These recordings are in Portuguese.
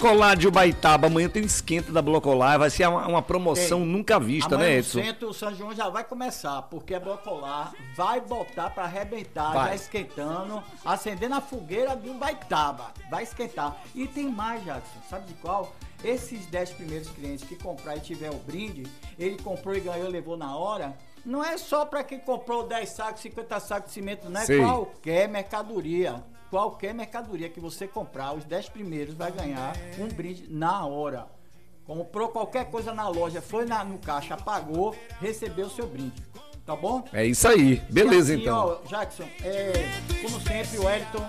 Blocolar de Ubaitaba, amanhã tem esquenta da Blocolar, vai ser uma promoção nunca vista, amanhã né, no Edson? centro, o São João já vai começar, porque a Blocolar vai botar pra arrebentar, já esquentando, acendendo a fogueira de Ubaitaba, vai esquentar. E tem mais, Jackson, sabe de qual? Esses 10 primeiros clientes que comprar e tiver o brinde, ele comprou e ganhou, levou na hora, não é só para quem comprou 10 sacos, 50 sacos de cimento, não é qualquer mercadoria. Qualquer mercadoria que você comprar, os 10 primeiros vai ganhar um brinde na hora. Comprou qualquer coisa na loja, foi no caixa, pagou, recebeu o seu brinde. Tá bom? É isso aí. Beleza, aqui, então. Ó, Jackson, como sempre, o Wellington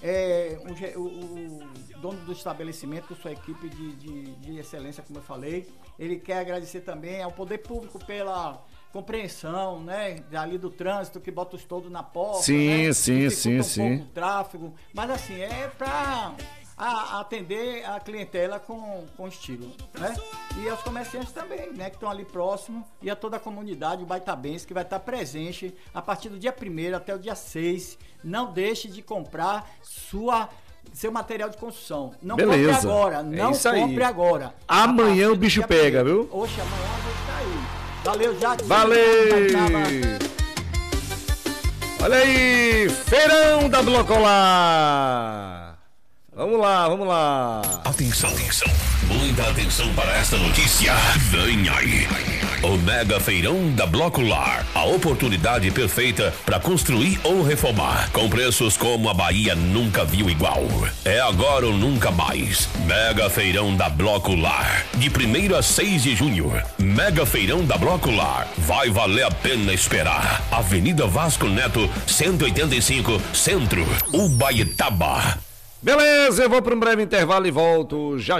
o dono do estabelecimento, com sua equipe de excelência, como eu falei. Ele quer agradecer também ao poder público pela compreensão, né, ali do trânsito, que bota os toldos na porta, sim, né, sim. pouco o tráfego, mas assim, é para atender a clientela com estilo, né? E aos comerciantes também, né, que estão ali próximo, e a toda a comunidade, o Baitabense, que vai estar presente a partir do dia 1º até o dia 6. Não deixe de comprar seu material de construção. Não compre agora, não compre agora. Amanhã o bicho pega, viu? Oxe, amanhã a gente tá aí. Valeu, Jackson. Valeu! Olha aí, Feirão da Blocolar. Vamos lá. Atenção. Muita atenção para esta notícia. Vem aí. O Mega Feirão da Blocolar. A oportunidade perfeita para construir ou reformar. Com preços como a Bahia nunca viu igual. É agora ou nunca mais. Mega Feirão da Blocolar. De 1º a 6 de junho. Mega Feirão da Blocolar. Vai valer a pena esperar. Avenida Vasco Neto, 185, Centro, Ubaitaba. Beleza, eu vou para um breve intervalo e volto já.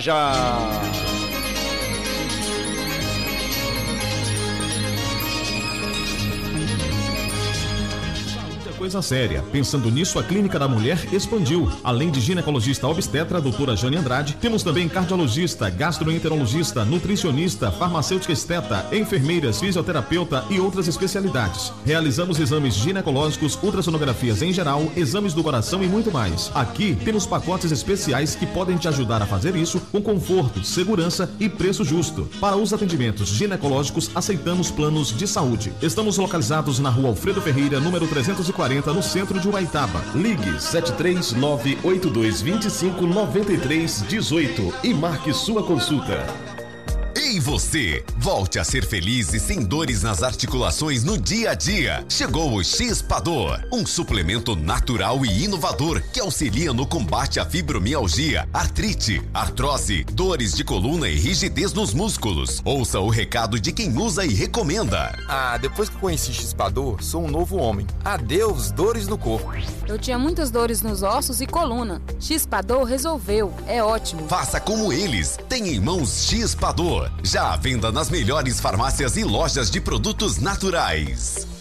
Coisa séria. Pensando nisso, a Clínica da Mulher expandiu. Além de ginecologista obstetra, doutora Jane Andrade, temos também cardiologista, gastroenterologista, nutricionista, farmacêutica esteta, enfermeiras, fisioterapeuta e outras especialidades. Realizamos exames ginecológicos, ultrassonografias em geral, exames do coração e muito mais. Aqui temos pacotes especiais que podem te ajudar a fazer isso com conforto, segurança e preço justo. Para os atendimentos ginecológicos, aceitamos planos de saúde. Estamos localizados na Rua Alfredo Ferreira, número 340, no centro de Ubaitaba. Ligue 73982259318 e marque sua consulta. Ei você, volte a ser feliz e sem dores nas articulações no dia a dia. Chegou o X-Pador, um suplemento natural e inovador que auxilia no combate à fibromialgia, artrite, artrose, dores de coluna e rigidez nos músculos. Ouça o recado de quem usa e recomenda. Depois que conheci X-Pador, sou um novo homem. Adeus dores no corpo. Eu tinha muitas dores nos ossos e coluna. X-Pador resolveu, é ótimo. Faça como eles, tem em mãos X-Pador. Já à venda nas melhores farmácias e lojas de produtos naturais.